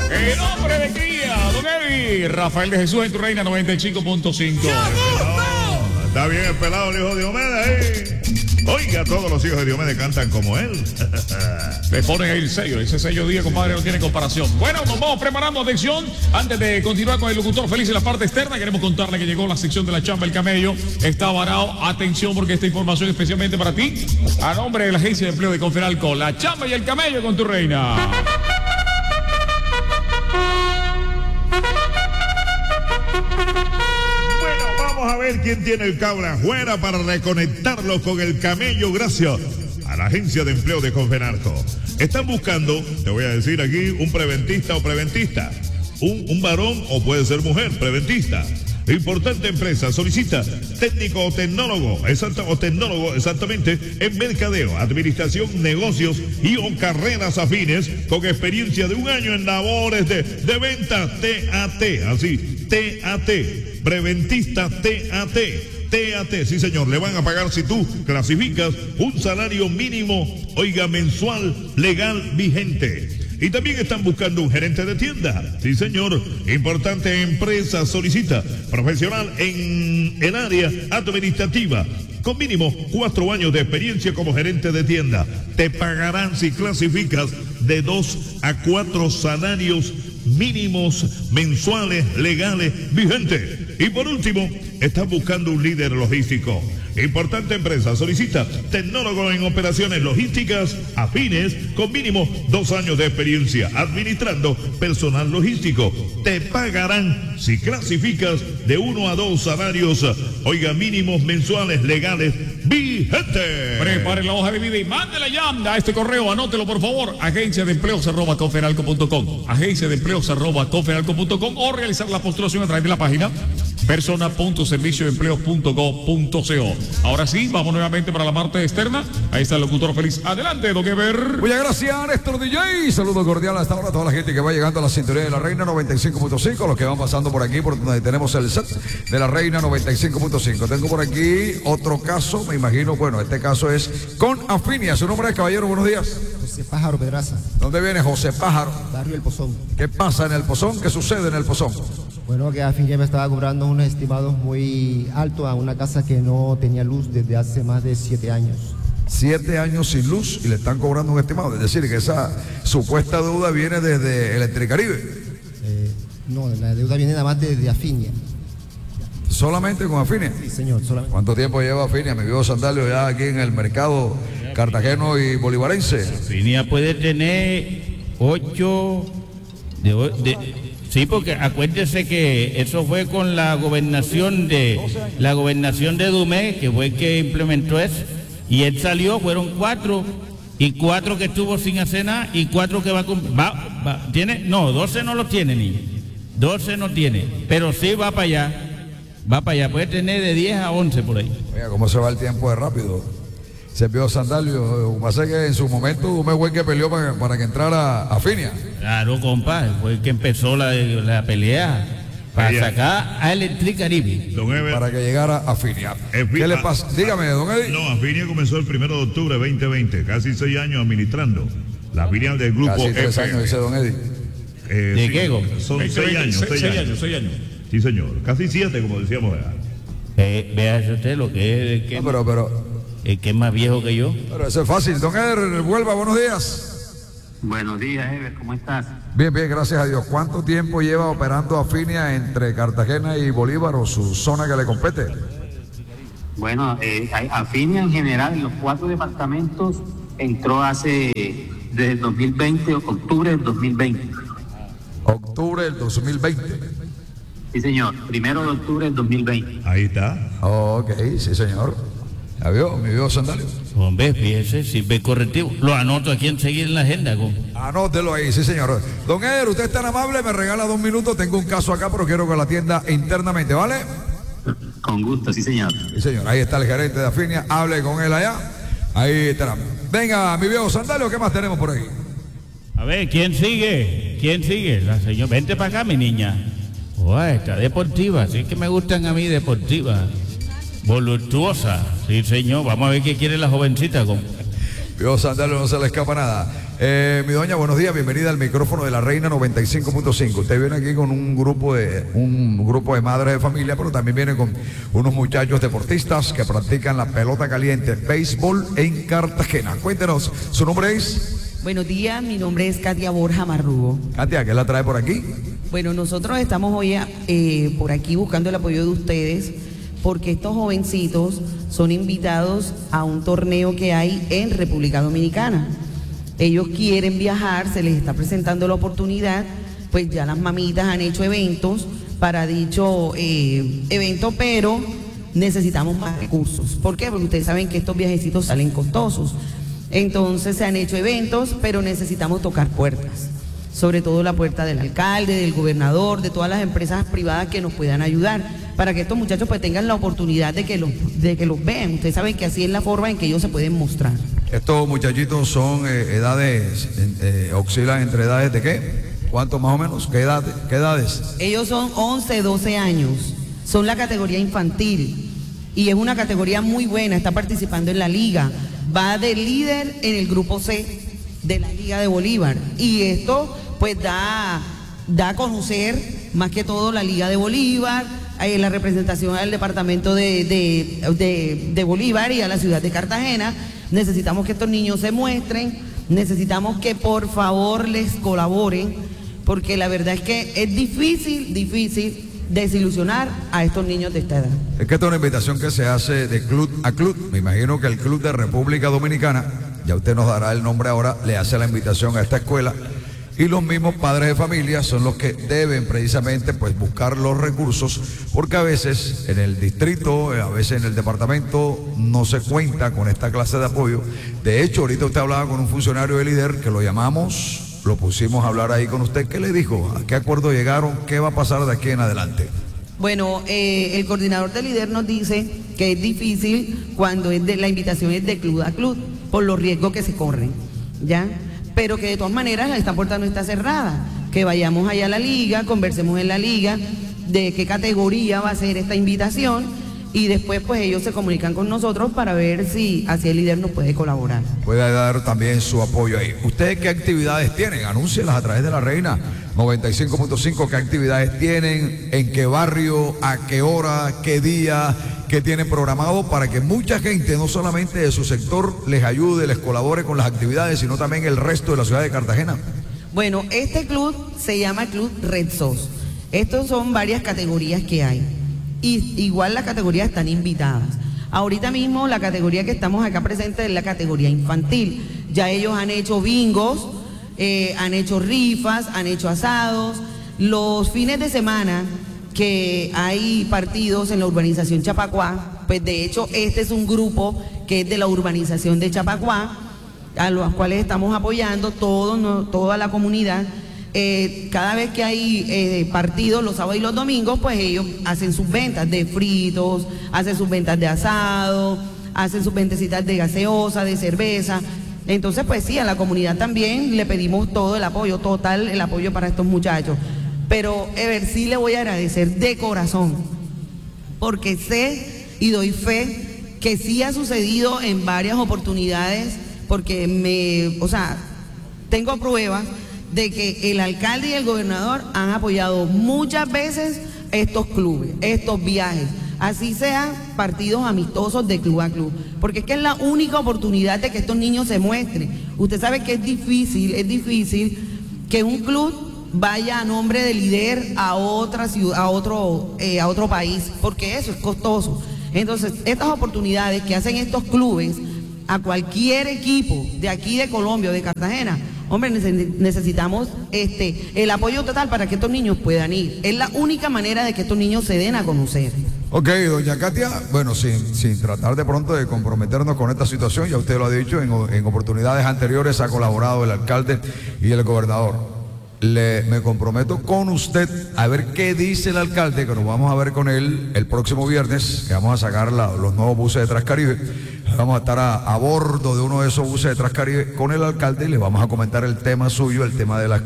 El hombre de cría, don Eddie. Rafael de Jesús en tu reina 95.5. Está bien el pelado, el hijo de Diomedes. Oiga, todos los hijos de Diomedes cantan como él. Le ponen ahí el sello. Ese sello día, compadre, no tiene comparación. Bueno, nos vamos preparando. Atención. Antes de continuar con el locutor feliz en la parte externa, queremos contarle que llegó la sección de la chamba. El camello está varado. Atención, porque esta información es especialmente para ti. A nombre de la Agencia de Empleo de Conferalco. La chamba y el camello con tu reina. Vamos a ver quién tiene el cable afuera para reconectarlo con el camello gracias a la Agencia de Empleo de Conferalco. Están buscando, te voy a decir aquí, un preventista o preventista. Un varón o puede ser mujer, preventista. Importante empresa solicita técnico o tecnólogo, exactamente, en mercadeo, administración, negocios y o carreras afines con experiencia de 1 año en labores de venta TAT, así, TAT, preventista TAT, sí señor, le van a pagar si tú clasificas un salario mínimo, oiga, mensual, legal, vigente. Y también están buscando un gerente de tienda. Sí, señor. Importante empresa solicita profesional en el área administrativa con mínimo 4 años de experiencia como gerente de tienda. Te pagarán si clasificas de 2 a 4 salarios mínimos mensuales legales vigentes. Y por último, están buscando un líder logístico. Importante empresa solicita tecnólogo en operaciones logísticas afines con mínimo 2 años de experiencia administrando personal logístico. Te pagarán si clasificas de 1 a 2 salarios, oiga, mínimos mensuales legales vigentes. Prepare la hoja de vida y mándela ya a este correo, anótelo por favor, agenciadeempleos@conferalco.com, agenciadeempleos@conferalco.com, o realizar la postulación a través de la página persona.servicioempleo.go.co. Ahora sí, vamos nuevamente para la parte externa. Ahí está el locutor feliz. Adelante, don Ever. Muchas gracias, Néstor DJ. Saludo cordial hasta ahora a toda la gente que va llegando a la sintonía de la Reina 95.5, los que van pasando por aquí, por donde tenemos el set de la Reina 95.5. Tengo por aquí otro caso, me imagino, bueno, este caso es con Afinia. Su nombre es, caballero, buenos días. José Pájaro Pedraza. ¿Dónde viene José Pájaro? Barrio El Pozón. ¿Qué pasa en el Pozón? ¿Qué sucede en el Pozón? Bueno, que Afinia me estaba cobrando unos estimados muy altos a una casa que no tenía luz desde hace más de 7 años. 7 años sin luz y le están cobrando un estimado. Es decir, que esa supuesta deuda viene desde Electricaribe. No, la deuda viene nada más desde Afinia. ¿Solamente con Afinia? Sí, señor, solamente. ¿Cuánto tiempo lleva Afinia? Mi viejo Sandalio ya aquí en el mercado cartageno y bolivarense. Afinia puede tener 8 sí, porque acuérdese que eso fue con la gobernación de Dumé, que fue el que implementó eso, y él salió, fueron 4, y 4 que estuvo sin hacer nada, y 4 que tiene, no, 12 no lo tiene, niño, 12 no tiene, pero sí va para allá, puede tener de 10 a 11 por ahí. Oiga, cómo se va el tiempo de rápido. Se vio Sandalio, pasa que en su momento Dumé fue el que peleó para que entrara Afinia. Claro, compa, fue el que empezó la pelea para sacar a Electricaribe. Para que llegara Afinia. ¿Qué le pasa? Dígame, don Eddie. No, Afinia comenzó el 1 de octubre de 2020, casi 6 años administrando la filial del grupo casi 3 años, dice don Eddie. ¿De qué? Son 6 años. 6 años. Sí, señor. Casi 7, como decíamos. Vea usted lo que es el que es más viejo que yo. Pero eso es fácil. Don Eder, vuelva, buenos días. Buenos días, Ever, ¿cómo estás? Bien, gracias a Dios. ¿Cuánto tiempo lleva operando Afinia entre Cartagena y Bolívar o su zona que le compete? Bueno, Afinia en general, en los 4 departamentos, entró desde el 2020, octubre del 2020. Octubre del 2020. Sí, señor, 1 de octubre del 2020. Ahí está. Ok, sí, señor. ¿Ya vio, mi viejo Sandalio? Hombre, fíjese, sirve correctivo. Lo anoto aquí enseguida en la agenda. Anótelo ahí, sí, señor. Don Eder, usted es tan amable, me regala 2 minutos. Tengo un caso acá, pero quiero que la atienda internamente, ¿vale? Con gusto, sí, señor. Sí, señor. Ahí está el gerente de Afinia. Hable con él allá. Ahí está. Venga, mi viejo Sandalio, ¿qué más tenemos por ahí? A ver, ¿quién sigue? La señora. Vente para acá, mi niña. Está deportiva. Sí que me gustan a mí deportivas. Voluptuosa, sí señor, vamos a ver qué quiere la jovencita. Viejo Sandalio, no se le escapa nada. Mi doña, buenos días, bienvenida al micrófono de la Reina 95.5. Usted viene aquí con un grupo de madres de familia, pero también viene con unos muchachos deportistas que practican la pelota caliente, béisbol en Cartagena. Cuéntenos, ¿su nombre es? Buenos días, mi nombre es Katia Borja Marrugo. Katia, ¿qué la trae por aquí? Bueno, nosotros estamos hoy por aquí buscando el apoyo de ustedes porque estos jovencitos son invitados a un torneo que hay en República Dominicana. Ellos quieren viajar, se les está presentando la oportunidad, pues ya las mamitas han hecho eventos para dicho evento, pero necesitamos más recursos. ¿Por qué? Porque ustedes saben que estos viajecitos salen costosos. Entonces se han hecho eventos, pero necesitamos tocar puertas. Sobre todo la puerta del alcalde, del gobernador, de todas las empresas privadas que nos puedan ayudar, para que estos muchachos pues tengan la oportunidad de que los vean. Ustedes saben que así es la forma en que ellos se pueden mostrar. Estos muchachitos son edades, oscilan entre edades de qué? ¿Cuánto más o menos? ¿Qué edades? Ellos son 11, 12 años, son la categoría infantil y es una categoría muy buena, está participando en la liga, va de líder en el grupo C de la Liga de Bolívar y esto pues da a conocer más que todo la Liga de Bolívar, la representación al departamento de Bolívar y a la ciudad de Cartagena. Necesitamos que estos niños se muestren, necesitamos que por favor les colaboren, porque la verdad es que es difícil desilusionar a estos niños de esta edad. Es que esta es una invitación que se hace de club a club. Me imagino que el Club de República Dominicana, ya usted nos dará el nombre ahora, le hace la invitación a esta escuela y los mismos padres de familia son los que deben precisamente pues buscar los recursos, porque a veces en el distrito, a veces en el departamento no se cuenta con esta clase de apoyo. De hecho, ahorita usted hablaba con un funcionario del líder que lo llamamos, lo pusimos a hablar ahí con usted. ¿Qué le dijo? ¿A qué acuerdo llegaron? ¿Qué va a pasar de aquí en adelante? Bueno, el coordinador del líder nos dice que es difícil cuando la invitación es de club a club, por los riesgos que se corren, ¿ya? Pero que de todas maneras esta puerta no está cerrada, que vayamos allá a la liga, conversemos en la liga de qué categoría va a ser esta invitación y después pues ellos se comunican con nosotros para ver si así el líder nos puede colaborar. Puede dar también su apoyo ahí. ¿Ustedes qué actividades tienen? Anúncielas a través de la Reina 95.5, qué actividades tienen, en qué barrio, a qué hora, qué día, qué tienen programado para que mucha gente, no solamente de su sector, les ayude, les colabore con las actividades, sino también el resto de la ciudad de Cartagena. Bueno, este club se llama Club Red SOS. Estos son varias categorías que hay. Y igual las categorías están invitadas. Ahorita mismo la categoría que estamos acá presentes es la categoría infantil. Ya ellos han hecho bingos, han hecho rifas, han hecho asados. Los fines de semana que hay partidos en la urbanización Chapacuá, pues de hecho este es un grupo que es de la urbanización de Chapacuá, a los cuales estamos apoyando toda la comunidad. Cada vez que hay partidos los sábados y los domingos, pues ellos hacen sus ventas de fritos, hacen sus ventas de asado, hacen sus ventecitas de gaseosa, de cerveza. Entonces pues sí, a la comunidad también le pedimos todo el apoyo, total el apoyo para estos muchachos. Pero sí le voy a agradecer de corazón, porque sé y doy fe que sí ha sucedido en varias oportunidades, porque tengo pruebas de que el alcalde y el gobernador han apoyado muchas veces estos clubes, estos viajes, así sean partidos amistosos de club a club, porque es que es la única oportunidad de que estos niños se muestren. Usted sabe que es difícil que un club vaya a nombre del líder a otra ciudad, a otro país, porque eso es costoso. Entonces, estas oportunidades que hacen estos clubes a cualquier equipo de aquí de Colombia o de Cartagena, hombre, necesitamos el apoyo total para que estos niños puedan ir. Es la única manera de que estos niños se den a conocer. Ok, doña Katia, bueno, sin tratar de pronto de comprometernos con esta situación, ya usted lo ha dicho, en oportunidades anteriores ha colaborado el alcalde y el gobernador. Me comprometo con usted a ver qué dice el alcalde, que nos vamos a ver con él el próximo viernes, que vamos a sacar los nuevos buses de Transcaribe. Vamos a estar a bordo de uno de esos buses de Transcaribe con el alcalde y le vamos a comentar el tema suyo, el tema de la